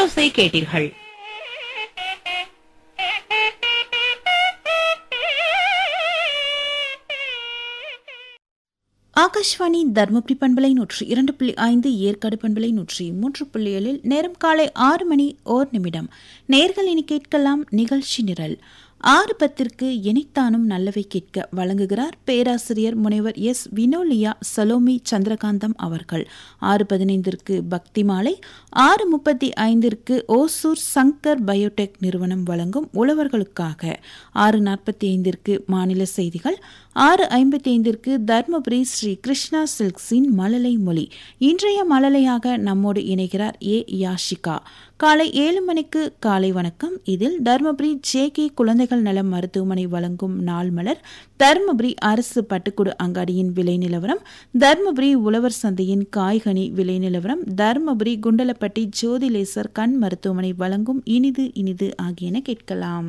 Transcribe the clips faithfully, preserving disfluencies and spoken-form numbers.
அரங்கோசை கேட்டீர்கள். ஆகாஷ்வாணி தர்மபுரி பண்பலை நூற்றி இரண்டு புள்ளி ஐந்து, ஏற்காடு பண்பலை நூற்றி மூன்று புள்ளி ஏழில் நேரம் காலை ஆறு மணி ஓர் நிமிடம். நேர்கள் இனி கேட்கலாம் நிகழ்ச்சி நிரல். ஆறு பத்திற்கு இணைத்தானும் நல்லவை கேட்க வழங்குகிறார் பேராசிரியர் முனைவர் எஸ் வினோலியா சலோமி சந்திரகாந்தம் அவர்கள். ஆறு பதினைந்திற்கு பக்தி மாலை, ஆறு முப்பத்தி ஐந்திற்கு ஓசூர் சங்கர் பயோடெக் நிறுவனம் வழங்கும் உழவர்களுக்காக, ஆறு நாற்பத்தி ஐந்திற்கு மாநில செய்திகள், ஆறு ஐம்பத்தி ஐந்திற்கு தர்மபுரி ஸ்ரீ கிருஷ்ணா சில்க்ஸின் மழலை மொழி. இன்றைய மழலையாக நம்மோடு இணைகிறார் ஏ யாஷிகா. காலை ஏழு மணிக்கு காலை வணக்கம். இதில் தர்மபுரி ஜே கே குழந்தைகள் நலம் மருத்துவமனை வழங்கும் நாள் மலர், தர்மபுரி அரசு பட்டுக்கூடு அங்காடியின் விலை நிலவரம், தர்மபுரி உழவர் சந்தையின் காய்கனி விலை நிலவரம், தர்மபுரி குண்டலப்பட்டி ஜோதி லேசர் கண் மருத்துவமனை வழங்கும் இனிது இனிது ஆகியன கேட்கலாம்.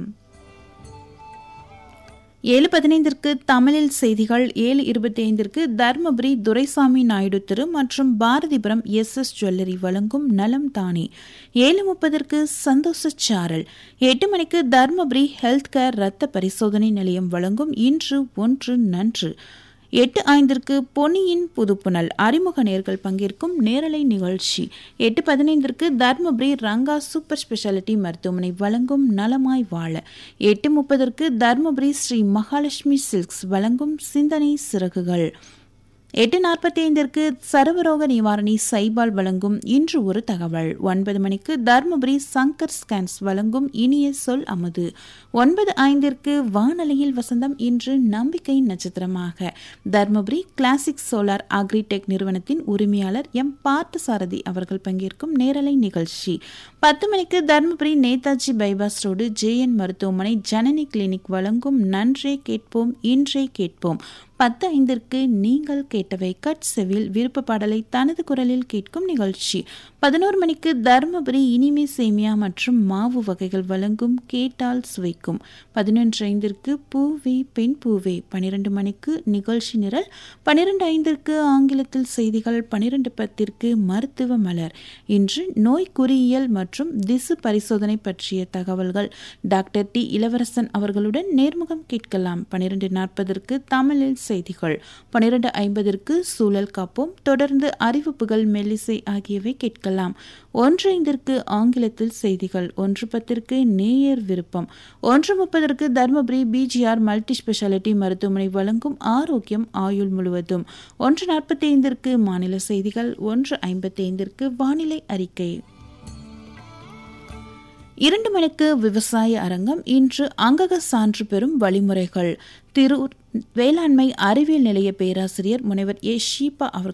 ஏழு பதினைந்திற்கு தமிழில் செய்திகள், ஏழு இருபத்தி ஐந்திற்கு தர்மபுரி துரைசாமி நாயுடு திரு மற்றும் பாரதிபுரம் எஸ் எஸ் ஜுவல்லரி வழங்கும் நலம் தானே, ஏழு முப்பதற்கு சந்தோஷ சாரல், எட்டு மணிக்கு தர்மபுரி ஹெல்த் கேர் ரத்த பரிசோதனை நிலையம் வழங்கும் இன்று ஒன்று நன்று, எட்டு ஐந்திற்கு பொன்னியின் புதுப்புணல் அறிமுக நேர்கள் பங்கேற்கும் நேரலை நிகழ்ச்சி, எட்டு பதினைந்திற்கு தர்மபுரி ரங்கா சூப்பர் ஸ்பெஷாலிட்டி மருத்துவமனை வழங்கும் நலமாய் வாழ, எட்டு முப்பதற்கு தர்மபுரி ஸ்ரீ மகாலட்சுமி சில்க்ஸ் வழங்கும் சிந்தனை சிறகுகள், எட்டு நாற்பத்தி ஐந்திற்கு சர்வரோக நிவாரணி சைபால் வழங்கும் இன்று ஒரு தகவல், ஒன்பது மணிக்கு தர்மபுரி சங்கர் ஸ்கேன்ஸ் வழங்கும் இனிய சொல் அமுது, ஒன்பது ஐந்திற்கு வானலையில் வசந்தம். இன்று நம்பிக்கை நட்சத்திரமாக தர்மபுரி கிளாசிக் சோலார் அக்ரிடெக் நிறுவனத்தின் உரிமையாளர் எம் பார்த்தசாரதி அவர்கள் பங்கேற்கும் நேரலை நிகழ்ச்சி, பத்து மணிக்கு Dharmapuri Netaji bypass road J N மருத்துவமனை ஜனனி கிளினிக் வழங்கும் நன்றே கேட்போம் இன்றே கேட்போம், பத்து ஐந்திற்கு நீங்கள் கேட்டவை கட் செவில் விருப்ப பாடலை தனது குரலில் கேட்கும் நிகழ்ச்சி, பதினோரு மணிக்கு தர்மபுரி இனிமே சேமியா மற்றும் மாவு வகைகள் வழங்கும் கேட்டால் சுவைக்கும், பதினொன்று ஐந்திற்கு பூவே பெண் பூவே, பனிரெண்டு மணிக்கு நிகழ்ச்சி நிரல், பனிரெண்டு ஐந்திற்கு ஆங்கிலத்தில் செய்திகள், பனிரெண்டு பத்திற்கு மருத்துவ மலர், இன்று நோய் குறியியல் மற்றும் திசு பரிசோதனை பற்றிய தகவல்கள் டாக்டர் டி இளவரசன் அவர்களுடன் நேர்முகம் கேட்கலாம். பனிரெண்டு நாற்பதற்கு தமிழில் செய்திகள், பனிரெண்டு ஐம்பதற்கு சூழல் காப்போம், தொடர்ந்து அறிவிப்புகள் மெல்லிசை ஆகியவை கேட்கலாம். ஒன்று ஐந்திற்கு ஆங்கிலத்தில் செய்திகள், ஒன்று பத்திற்கு நேயர் விருப்பம், ஒன்று முப்பதற்கு தர்மபுரி பிஜிஆர் மல்டி ஸ்பெஷாலிட்டி மருத்துவமனை வழங்கும் ஆரோக்கியம் ஆயுள் முழுவதும், ஒன்று நாற்பத்தி ஐந்திற்கு மாநில செய்திகள், ஒன்று ஐம்பத்தி ஐந்திற்கு வானிலை அறிக்கை, இரண்டு மணிக்கு விவசாய அரங்கம். இன்று அங்கக சான்று பெறும் வழிமுறைகள், திரு வேளாண்மை அறிவியல் நிலைய பேராசிரியர் முனைவர் ஏ ஷீபா அவர்கள்